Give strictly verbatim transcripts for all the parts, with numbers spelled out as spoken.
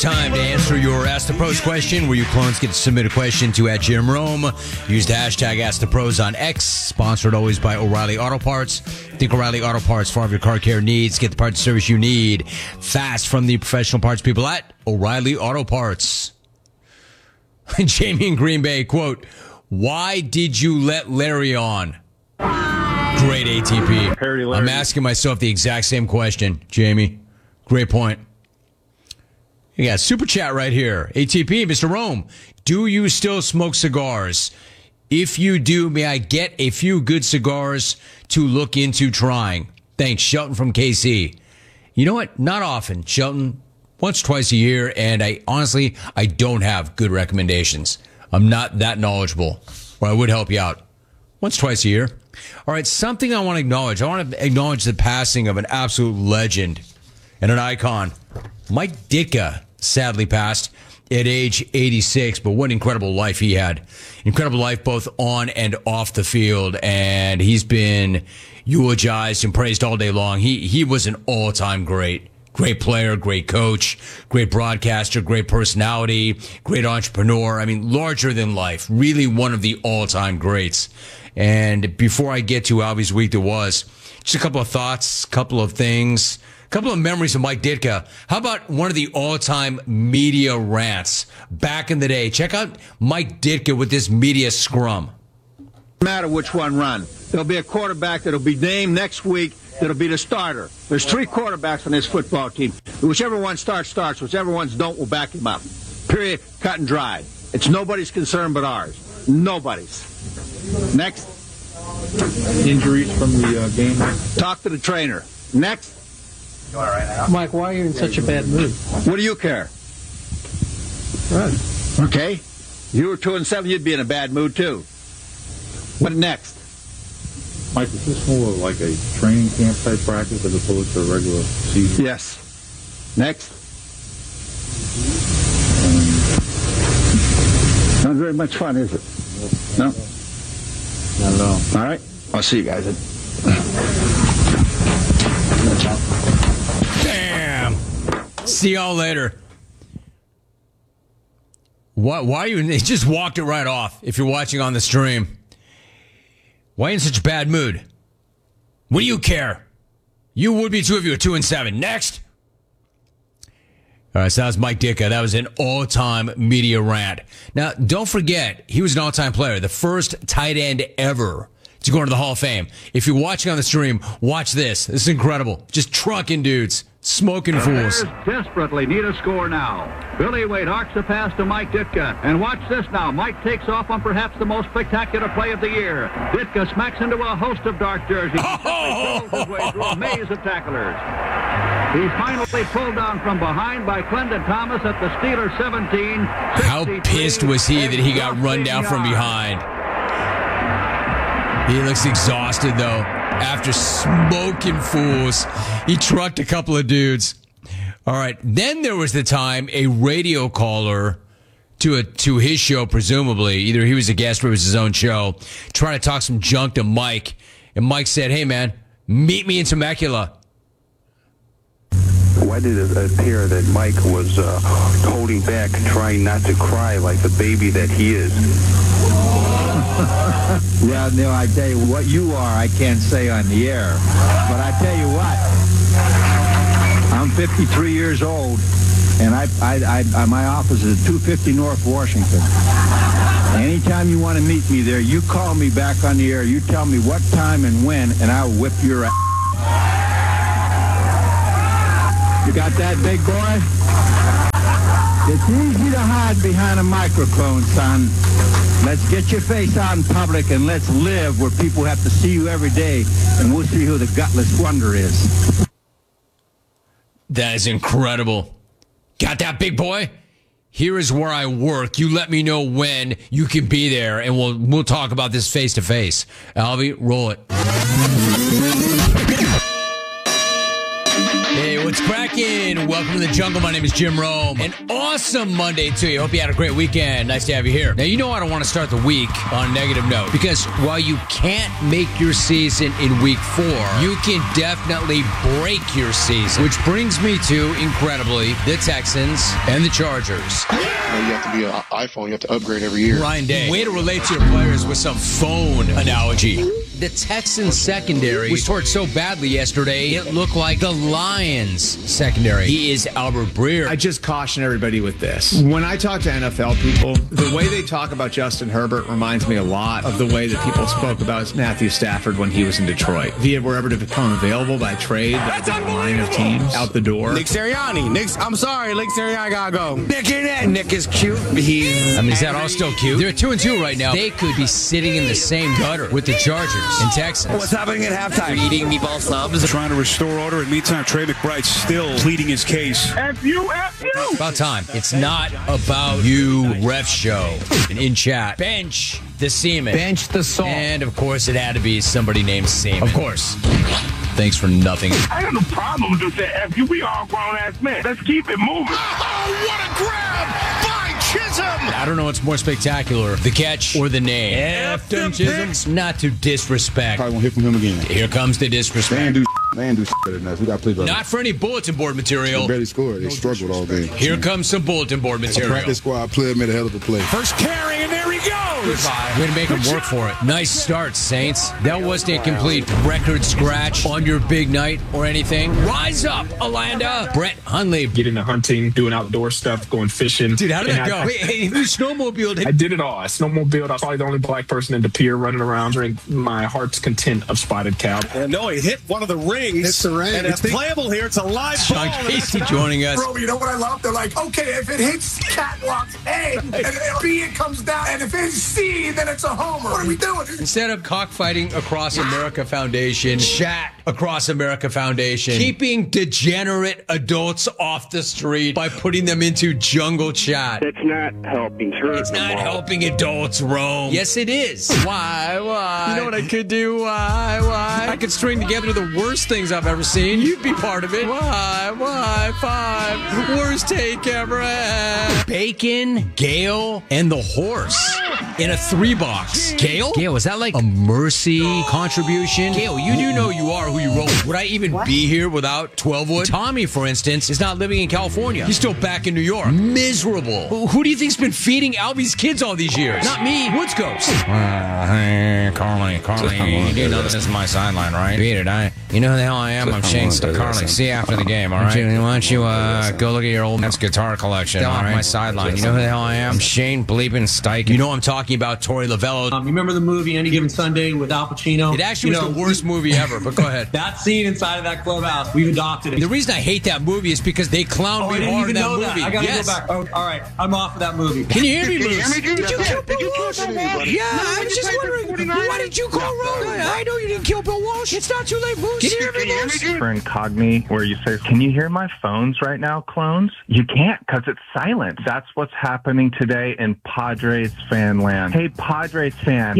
Time to answer your Ask the Pros question, where you clones get to submit a question to at Jim Rome. Use the hashtag Ask the Pros on X. Sponsored always by O'Reilly Auto Parts. Think O'Reilly Auto Parts for all of your car care needs. Get the parts service you need fast from the professional parts people at O'Reilly Auto Parts. Jamie in Green Bay, quote, "Why did you let Larry on?" Great A T P. I'm asking myself the exact same question, Jamie. Great point. You got super chat right here. A T P, Mister Rome, do you still smoke cigars? If you do, may I get a few good cigars to look into trying? Thanks, Shelton from K C. You know what? Not often, Shelton. Once, twice a year, and I honestly, I don't have good recommendations. I'm not that knowledgeable, or I would help you out. Once, twice a year. All right, something I want to acknowledge. I want to acknowledge the passing of an absolute legend and an icon. Mike Ditka sadly passed at age eighty-six, but what an incredible life he had. Incredible life both on and off the field, and he's been eulogized and praised all day long. He he was an all-time great. Great player, great coach, great broadcaster, great personality, great entrepreneur. I mean, larger than life. Really one of the all-time greats. And before I get to how his week there was, just a couple of thoughts, couple of things. Couple of memories of Mike Ditka. How about one of the all-time media rants back in the day? Check out Mike Ditka with this media scrum. No matter which one run, there'll be a quarterback that'll be named next week that'll be the starter. There's three quarterbacks on this football team. Whichever one starts, starts. Whichever ones don't, we'll back him up. Period. Cut and dried. It's nobody's concern but ours. Nobody's. Next. Injuries from the uh, game. Talk to the trainer. Next. Mike, why are you in such a bad mood? What do you care? Right. Okay. If you were two and seven, you'd be in a bad mood too. What next? Mike, is this more like a training camp type practice as opposed to a regular season? Yes. Next. Um, Not very much fun, is it? No? Not at all. All right. I'll see you guys. Damn. See y'all later. Why, why are you? They just walked it right off if you're watching on the stream. Why are you in such a bad mood? What do you care? You would be two of you at two and seven. Next. All right, so that was Mike Ditka. That was an all-time media rant. Now, don't forget, he was an all-time player, the first tight end ever to go into the Hall of Fame. If you're watching on the stream, watch this. This is incredible. Just trucking dudes. Smoking fools. Desperately need a score now. Billy Wade arcs the pass to Mike Ditka. And watch this now. Mike takes off on perhaps the most spectacular play of the year. Ditka smacks into a host of dark jerseys. He oh! his way through a maze of tacklers. He's finally pulled down from behind by Clendon Thomas at the Steelers seventeen. How pissed was he that he got run down from behind? He looks exhausted, though. After smoking fools, he trucked a couple of dudes. All right. Then there was the time a radio caller to a to his show, presumably, either he was a guest or it was his own show, trying to talk some junk to Mike. And Mike said, "Hey, man, meet me in Temecula." Why did it appear that Mike was uh, holding back, trying not to cry like the baby that he is? Yeah, Neil, I tell you, what you are, I can't say on the air. But I tell you what, I'm fifty-three years old, and I, I, I, my office is at two fifty North Washington. Anytime you want to meet me there, you call me back on the air. You tell me what time and when, and I'll whip your ass. You got that, big boy? It's easy to hide behind a microphone, son. Let's get your face out in public and let's live where people have to see you every day, and we'll see who the gutless wonder is. That is incredible. Got that, big boy? Here is where I work. You let me know when you can be there, and we'll we'll talk about this face to face. Albie, roll it. Hey, what's cracking? Bacon. Welcome to the jungle. My name is Jim Rome. An awesome Monday to you. Hope you had a great weekend. Nice to have you here. Now, you know I don't want to start the week on a negative note because while you can't make your season in week four, you can definitely break your season, which brings me to, incredibly, the Texans and the Chargers. You know, you have to be an iPhone. You have to upgrade every year. Ryan Day. Way to relate to your players with some phone analogy. The Texans secondary was torched so badly yesterday, it looked like the Lions secondary. He is Albert Breer. I just caution everybody with this. When I talk to N F L people, the way they talk about Justin Herbert reminds me a lot of the way that people spoke about Matthew Stafford when he was in Detroit. If he were ever to become available by trade, that line of teams out the door. Nick Sirianni. Nick's, I'm sorry, Nick Sirianni gotta go. Nick in it. Nick is cute. He's I mean, is that all still cute? They're two and two right now. They could be sitting in the same gutter with the Chargers in Texas. What's happening at halftime? Eating meatball subs. Trying to restore order. In the meantime, Trey McBride's still pleading his case. F you, F you. About time. It's not about you, Ref Show. And in chat, bench the seaman. Bench the salt. And, of course, it had to be somebody named Seaman. Of course. Thanks for nothing. I got no problem with that F you. We all grown-ass men. Let's keep it moving. Oh, what a grab by Chisholm. I don't know what's more spectacular, the catch or the name. F them Chisholm. Not to disrespect. Probably won't hear from him again. Here comes the disrespect. Man do man do better than us. We got to play better. Not for any bulletin board material. They barely scored. They struggled all game. Here comes some bulletin board material. Practice squad player made a hell of a play. First carry, and there he goes. Goodbye. Way to make him work for it. Nice start, Saints. That wasn't a complete record scratch on your big night or anything. Rise up, Alanda. Brett Hundley. Get into hunting, doing outdoor stuff, going fishing. Dude, how did that And go? I, Wait, hey, you snowmobiled. I did it all. I snowmobiled. I was probably the only black person in the pier running around, drink my heart's content of spotted cow. And no, he hit one of the rings. It's the ring. And it's playable here. It's a live Sean ball. Casey joining us. Bro, you know what I love? They're like, okay, if it hits catwalks A, and B, it comes down, and if it's C, then it's a homer. What are we doing? Instead of cockfighting Across America Foundation, chat Across America Foundation, keeping degenerate adults off the street by putting them into jungle chat. That's not helping. It's not helping adults roam. Yes, it is. Why, why? You know what I could do? Why, why? I could string together the worst things I've ever seen. You'd be part of it. Why, why? Five. Worst take ever had. Bacon, Gale, and the horse in a three box. Gale? Gale, is that like a mercy contribution? Gale, you do know you are who you roll with. Would I even be here without twelve wood? Tommy, for instance, is not living in California. He's still back in New York. Miserable. Who, who do you think's been feeding Albie's kids all these years? Not me. Woods Ghost. Uh, hey, Carly, Carly, you do know this is my sideline, right? Beat it, I. You know who the hell I am? I'm Shane St- Carly. See you after the game, all right? Why don't you uh, go look at your old Mets guitar collection, all right? My sideline. You know who the hell I am? I'm Shane Bleepin' Steichen. You know I'm talking about Tori Lavello. Um, you remember the movie Any Given Sunday with Al Pacino? It actually you was know, the worst movie ever, but go ahead. That scene inside of that clubhouse, we've adopted it. The reason I hate that movie is because they clown Oh, I me didn't hard in even that know movie. that. I gotta yes. go back. Oh, all right, I'm off of that movie. Can you hear me, Did you Moose? hear me? Did you kill Bill Did you Walsh? kill anybody? Yeah, I was just wondering, why did you call Rogue? I know you didn't kill Bill Walsh. It's not too late, Moose. Can you hear me, Moose? For Incogni, where you say, can you hear my phones right now, clones? You can't, because it's silent. That's what's happening today in Padres fan land. Hey, Padres fan.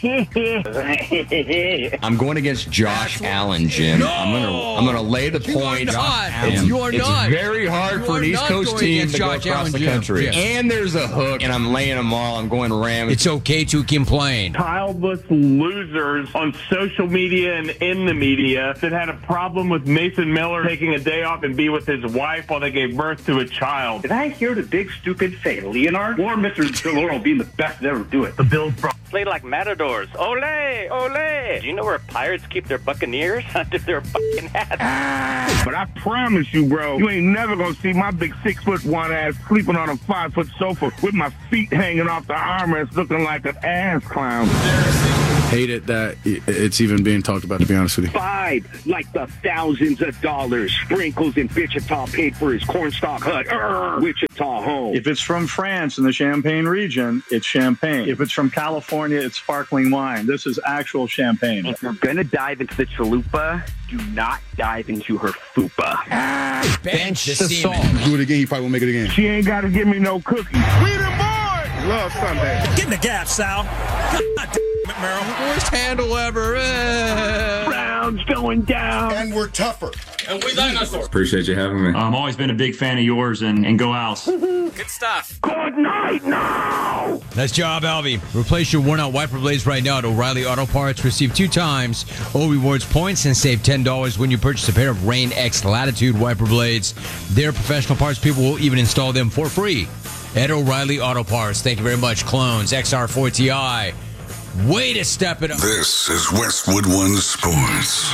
I'm going against Josh Allen, Jim. No! I'm gonna I'm gonna lay the You point. are not. Allen. You are it's not. very hard You for are an East not Coast going team against to go Josh across Allen, the Jim. country. Yes. And there's a hook, and I'm laying them all. I'm going Rams. It's okay to complain. Childless losers on social media and in the media that had a problem with Mason Miller taking a day off and be with his wife while they gave birth to a child. Did I hear the big stupid say Leonard or Mister DeLauro being the best to ever do it? The Bills bro. Play like matadors. Ole, ole. Do you know where pirates keep their buccaneers? Under their fucking hats. But I promise you, bro, you ain't never gonna see my big six foot one ass sleeping on a five foot sofa with my feet hanging off the armrest looking like an ass clown. Hate it that it's even being talked about, to be honest with you. Five, like the thousands of dollars Sprinkles in Wichita paid for his cornstalk hut. Urgh, Wichita home. If it's from France in the Champagne region, it's champagne. If it's from California, it's sparkling wine. This is actual champagne. If you're gonna dive into the chalupa, do not dive into her fupa. Ah, bench the salt. Do it again, he probably won't make it again. She ain't gotta give me no cookies. We the boys. Love Sunday. Get in the gap, Sal. God damn it, Merrill. Worst handle ever. Brown town's going down. And we're tougher. And we dinosaurs. Appreciate you having me. I've always been a big fan of yours and, and go Owls. Good stuff. Good night now. Nice job, Albie. Replace your worn-out wiper blades right now at O'Reilly Auto Parts. Receive two times O Rewards points and save ten dollars when you purchase a pair of Rain X Latitude wiper blades. Their professional parts people will even install them for free at O'Reilly Auto Parts. Thank you very much, Clones. X R four T I. Way to step it up. This is Westwood One Sports.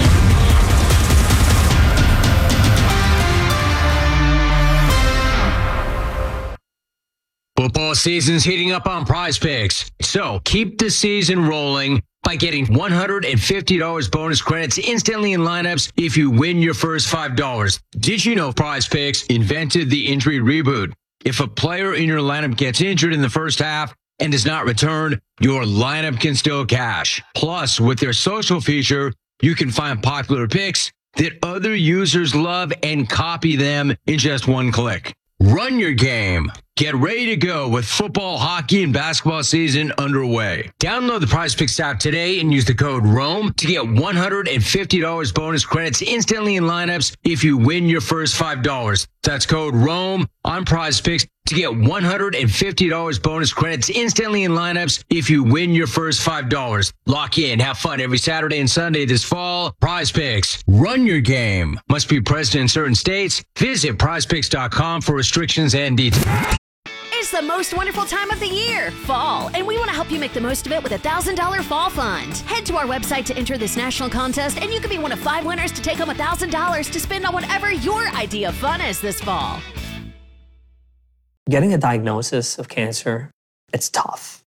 Football season's heating up on Prize Picks, so keep the season rolling by getting one hundred fifty dollars bonus credits instantly in lineups if you win your first five dollars. Did you know Prize Picks invented the injury reboot? If a player in your lineup gets injured in the first half and does not return, your lineup can still cash. Plus, with their social feature, you can find popular picks that other users love and copy them in just one click. Run your game. Get ready to go with football, hockey, and basketball season underway. Download the Prize Picks app today and use the code ROAM to get one hundred fifty dollars bonus credits instantly in lineups if you win your first five dollars. That's code ROAM on Prize Picks to get one hundred fifty dollars bonus credits instantly in lineups if you win your first five dollars. Lock in. Have fun every Saturday and Sunday this fall. Prize Picks. Run your game. Must be present in certain states. Visit prize picks dot com for restrictions and details. It's the most wonderful time of the year, fall, and we want to help you make the most of it with a one thousand dollars Fall Fund. Head to our website to enter this national contest, and you can be one of five winners to take home one thousand dollars to spend on whatever your idea of fun is this fall. Getting a diagnosis of cancer, it's tough.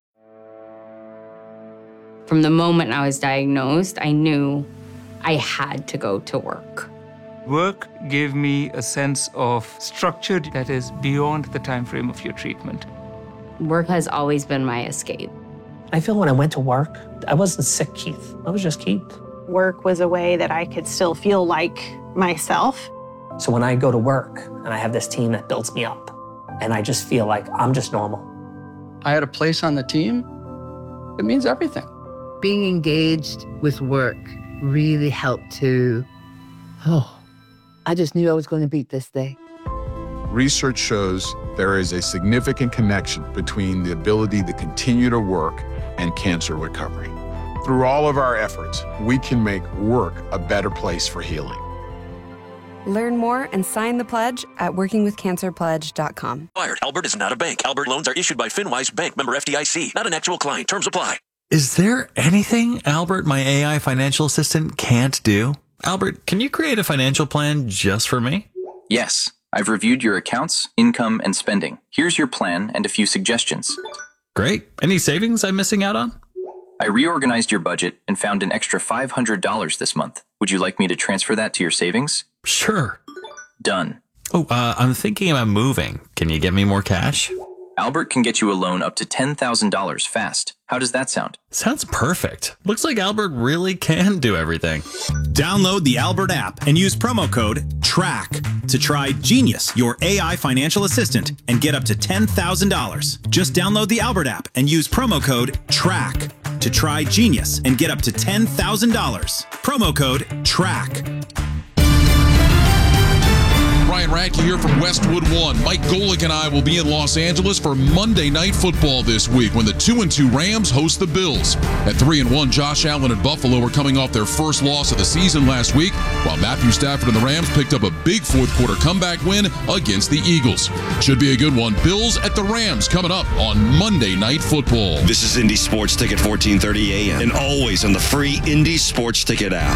From the moment I was diagnosed, I knew I had to go to work. Work gave me a sense of structure that is beyond the time frame of your treatment. Work has always been my escape. I feel when I went to work, I wasn't sick, Keith. I was just Keith. Work was a way that I could still feel like myself. So when I go to work and I have this team that builds me up, and I just feel like I'm just normal. I had a place on the team. It means everything. Being engaged with work really helped to, oh, I just knew I was going to beat this day. Research shows there is a significant connection between the ability to continue to work and cancer recovery. Through all of our efforts, we can make work a better place for healing. Learn more and sign the pledge at working with cancer pledge dot com. Albert is not a bank. Albert loans are issued by FinWise Bank, member F D I C, not an actual client. Terms apply. Is there anything Albert, my A I financial assistant, can't do? Albert, can you create a financial plan just for me? Yes. I've reviewed your accounts, income, and spending. Here's your plan and a few suggestions. Great. Any savings I'm missing out on? I reorganized your budget and found an extra five hundred dollars this month. Would you like me to transfer that to your savings? Sure. Done. Oh, uh, I'm thinking about moving. Can you get me more cash? Albert can get you a loan up to ten thousand dollars fast. How does that sound? Sounds perfect. Looks like Albert really can do everything. Download the Albert app and use promo code TRACK to try Genius, your A I financial assistant, and get up to ten thousand dollars. Just download the Albert app and use promo code TRACK to try Genius and get up to ten thousand dollars. Promo code TRACK. Ryan Radke here from Westwood One. Mike Golick and I will be in Los Angeles for Monday Night Football this week when the two and two Rams host the Bills. At three and one, Josh Allen and Buffalo are coming off their first loss of the season last week, while Matthew Stafford and the Rams picked up a big fourth quarter comeback win against the Eagles. Should be a good one. Bills at the Rams coming up on Monday Night Football. This is Indy Sports Ticket, fourteen thirty a.m. and always on the free Indy Sports Ticket app.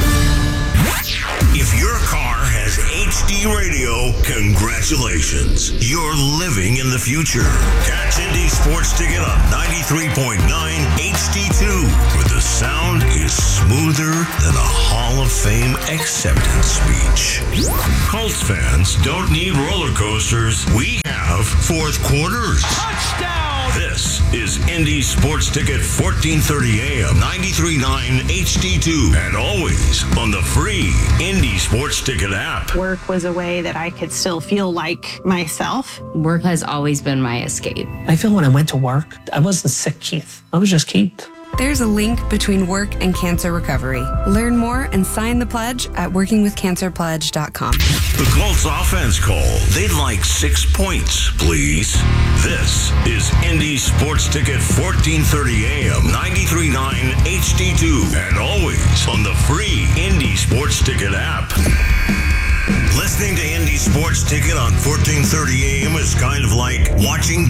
If your car has H D radio, congratulations. You're living in the future. Catch Indy Sports Ticket on ninety-three point nine H D two, where the sound is smoother than a Hall of Fame acceptance speech. Colts fans don't need roller coasters. We have fourth quarters. Touchdown! This is Indy Sports Ticket, fourteen thirty a.m., ninety-three point nine H D two, and always on the free Indy Sports Ticket app. Work was a way that I could still feel like myself. Work has always been my escape. I feel when I went to work, I wasn't sick, Keith. I was just Keith. There's a link between work and cancer recovery. Learn more and sign the pledge at working with cancer pledge dot com. The Colts offense call. They'd like six points, please. This is Indy Sports Ticket, fourteen thirty A M, ninety-three point nine H D two, and always on the free Indy Sports Ticket app. Listening to Indy Sports Ticket on fourteen thirty A M is kind of like watching